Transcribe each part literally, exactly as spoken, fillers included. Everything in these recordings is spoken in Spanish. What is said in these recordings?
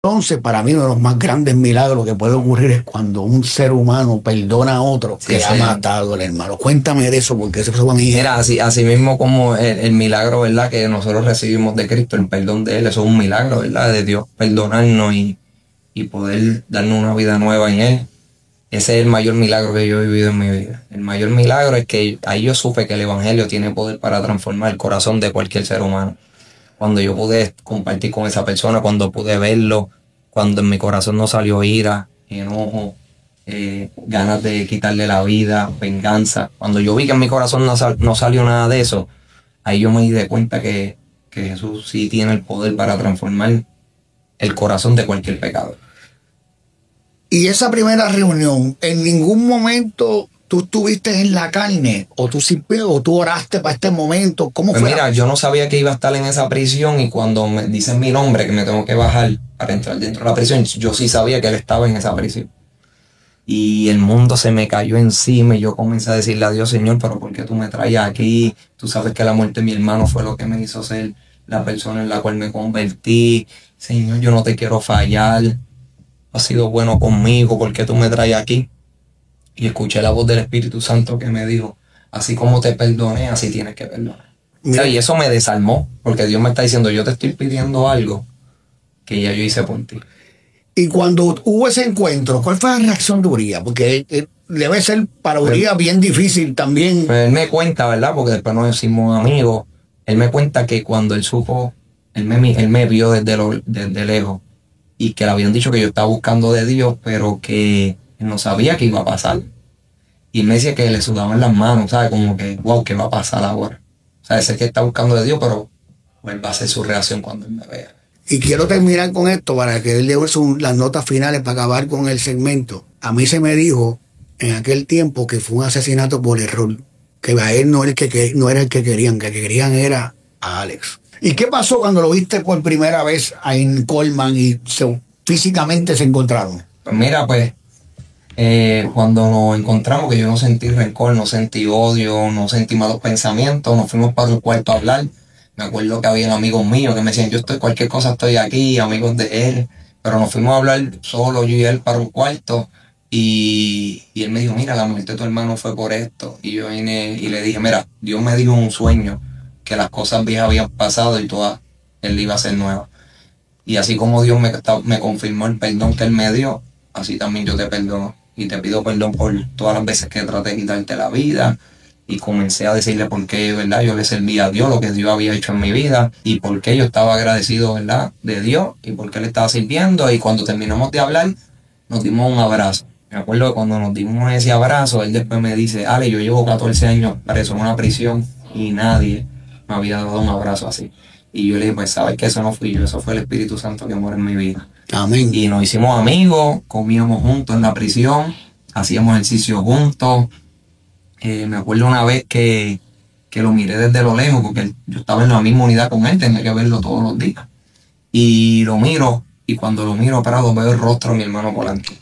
Entonces, para mí, uno de los más grandes milagros que puede ocurrir es cuando un ser humano perdona a otro Sí, que sí. ha matado al hermano. Cuéntame de eso, porque eso fue mi... Mira, así, así mismo como el, el milagro, ¿verdad? Que nosotros recibimos de Cristo, el perdón de Él, eso es un milagro, ¿verdad? De Dios perdonarnos y, y poder darnos una vida nueva en Él. Ese es el mayor milagro que yo he vivido en mi vida. El mayor milagro es que ahí yo supe que el Evangelio tiene poder para transformar el corazón de cualquier ser humano. Cuando yo pude compartir con esa persona, cuando pude verlo, cuando en mi corazón no salió ira, enojo, eh, ganas de quitarle la vida, venganza. Cuando yo vi que en mi corazón no, sal, no salió nada de eso, ahí yo me di cuenta que, que Jesús sí tiene el poder para transformar el corazón de cualquier pecador. Y esa primera reunión, en ningún momento tú estuviste en la carne, o tú, o tú oraste para este momento. ¿Cómo pues fue? Mira, yo no sabía que iba a estar en esa prisión, y cuando me dicen mi nombre, que me tengo que bajar para entrar dentro de la prisión, yo sí sabía que él estaba en esa prisión. Y el mundo se me cayó encima y yo comencé a decirle a Dios, Señor, pero ¿por qué tú me traes aquí? Tú sabes que la muerte de mi hermano fue lo que me hizo ser la persona en la cual me convertí. Señor, yo no te quiero fallar. Has sido bueno conmigo, ¿por qué tú me traes aquí? Y escuché la voz del Espíritu Santo que me dijo, así como te perdoné, así tienes que perdonar. O sea, y eso me desarmó, porque Dios me está diciendo, yo te estoy pidiendo algo que ya yo hice por ti. Y cuando hubo ese encuentro, ¿cuál fue la reacción de Urías? Porque eh, debe ser para Urías bien difícil también. Pues él me cuenta, ¿verdad? Porque después nos hicimos amigos. Él me cuenta que cuando él supo, él me, él me vio desde, lo, desde lejos, y que le habían dicho que yo estaba buscando de Dios, pero que él no sabía qué iba a pasar. Y él me decía que le sudaban las manos, ¿sabes? Como que, wow, ¿qué va a pasar ahora? O sea, ese que está buscando de Dios, pero pues, va a ser su reacción cuando él me vea. Y quiero terminar con esto para que él dé las notas finales para acabar con el segmento. A mí se me dijo en aquel tiempo que fue un asesinato por error, que a él no era el que, que, no era el que querían, que el que querían era a Alex. ¿Y qué pasó cuando lo viste por primera vez en Coleman y se, físicamente se encontraron? Pues mira, pues, eh, cuando nos encontramos, que yo no sentí rencor, no sentí odio, no sentí malos pensamientos, nos fuimos para el cuarto a hablar. Me acuerdo que había amigos míos que me decían, yo estoy, cualquier cosa estoy aquí, amigos de él. Pero nos fuimos a hablar solo yo y él para un cuarto. Y, y él me dijo, mira, la muerte de tu hermano fue por esto. Y yo vine y le dije, mira, Dios me dijo un sueño, que las cosas viejas habían pasado y todas, él iba a ser nueva. Y así como Dios me, me confirmó el perdón que él me dio, así también yo te perdono. Y te pido perdón por todas las veces que traté de quitarte la vida. Y comencé a decirle por qué, ¿verdad? Yo le servía a Dios, lo que Dios había hecho en mi vida, y por qué yo estaba agradecido, ¿verdad? De Dios, y por qué le estaba sirviendo. Y cuando terminamos de hablar, nos dimos un abrazo. Me acuerdo que cuando nos dimos ese abrazo, él después me dice, Ale, yo llevo catorce años preso en una prisión y nadie me había dado un abrazo así. Y yo le dije, pues sabes que eso no fui yo, eso fue el Espíritu Santo que mora en mi vida. Amén. Y nos hicimos amigos, comíamos juntos en la prisión, hacíamos ejercicio juntos. Eh, me acuerdo una vez que, que lo miré desde lo lejos, porque él, yo estaba en la misma unidad con él, tenía que verlo todos los días. Y lo miro, y cuando lo miro parado veo el rostro de mi hermano Polanco.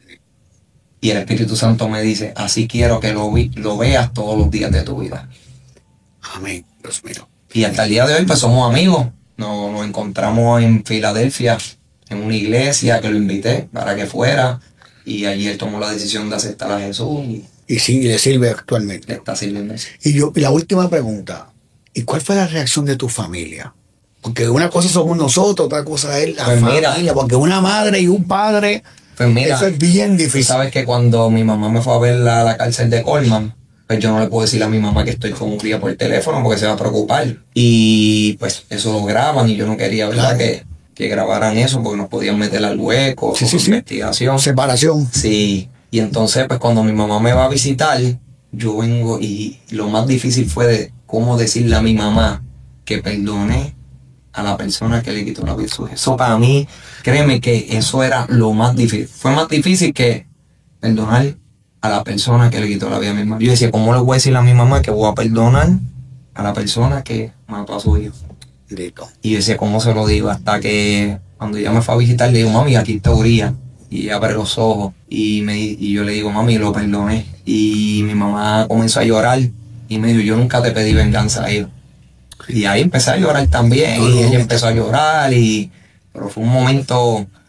Y el Espíritu Santo me dice, así quiero que lo, vi, lo veas todos los días de tu vida. Amén, Dios mío. Y hasta el día de hoy pues somos amigos. Nos, nos encontramos en Filadelfia, en una iglesia que lo invité para que fuera. Y allí él tomó la decisión de aceptar a Jesús. Y, y sí, le sirve actualmente. Le está sirviendo. Y yo, y la última pregunta, ¿y cuál fue la reacción de tu familia? Porque una cosa somos nosotros, otra cosa es la pues familia. Mira, porque una madre y un padre, pues mira, eso es bien difícil. Sabes que cuando mi mamá me fue a ver a la, la cárcel de Coleman, pues yo no le puedo decir a mi mamá que estoy con Urías por teléfono porque se va a preocupar. Y pues eso lo graban y yo no quería, ¿verdad? Claro. Que, que grabaran eso porque nos podían meter al hueco, sí, sí, investigación. Sí. Separación. Sí. Y entonces, pues cuando mi mamá me va a visitar, yo vengo y lo más difícil fue de cómo decirle a mi mamá que perdone a la persona que le quitó la vida. Eso para mí, créeme que eso era lo más difícil. Fue más difícil que perdonar a la persona que le quitó la vida a mi hermano. Yo decía, ¿cómo le voy a decir a mi mamá que voy a perdonar a la persona que mató a su hijo? Listo. Y yo decía, ¿cómo se lo digo? Hasta que cuando ella me fue a visitar, le digo, mami, aquí está Urías. Y ella abre los ojos y, me, y yo le digo, mami, lo perdoné. Y mi mamá comenzó a llorar y me dijo, yo nunca te pedí venganza, hijo. Y ahí empecé a llorar también y ella empezó a llorar, y pero fue un momento